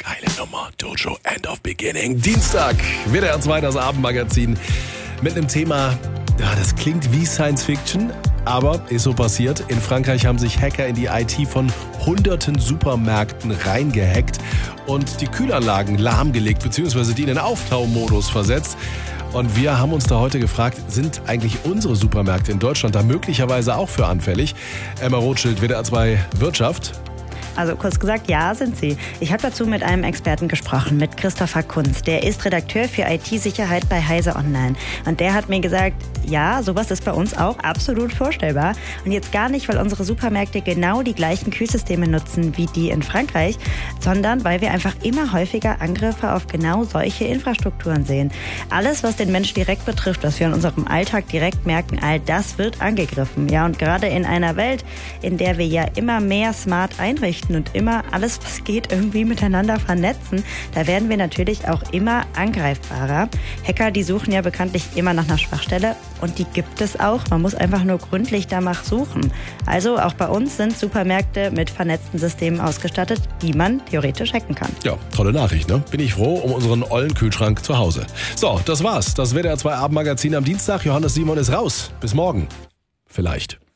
Geile Nummer, Dojo, End of Beginning. Dienstag, WDR 2, das Abendmagazin mit einem Thema, ja, das klingt wie Science Fiction, aber ist so passiert. In Frankreich haben sich Hacker in die IT von hunderten Supermärkten reingehackt und die Kühlanlagen lahmgelegt, beziehungsweise die in den Auftaumodus versetzt. Und wir haben uns da heute gefragt, sind eigentlich unsere Supermärkte in Deutschland da möglicherweise auch für anfällig? Emma Rothschild, WDR 2 Wirtschaft. Also kurz gesagt, ja, sind sie. Ich habe dazu mit einem Experten gesprochen, mit Christopher Kunz. Der ist Redakteur für IT-Sicherheit bei Heise Online. Und der hat mir gesagt, ja, sowas ist bei uns auch absolut vorstellbar. Und jetzt gar nicht, weil unsere Supermärkte genau die gleichen Kühlsysteme nutzen wie die in Frankreich, sondern weil wir einfach immer häufiger Angriffe auf genau solche Infrastrukturen sehen. Alles, was den Mensch direkt betrifft, was wir in unserem Alltag direkt merken, all das wird angegriffen. Ja, und gerade in einer Welt, in der wir ja immer mehr smart einrichten und immer alles, was geht, irgendwie miteinander vernetzen, da werden wir natürlich auch immer angreifbarer. Hacker, die suchen ja bekanntlich immer nach einer Schwachstelle und die gibt es auch. Man muss einfach nur gründlich danach suchen. Also auch bei uns sind Supermärkte mit vernetzten Systemen ausgestattet, die man theoretisch hacken kann. Ja, tolle Nachricht, ne? Bin ich froh um unseren ollen Kühlschrank zu Hause. So, das war's. Das WDR 2 Abendmagazin am Dienstag. Johannes Simon ist raus. Bis morgen. Vielleicht.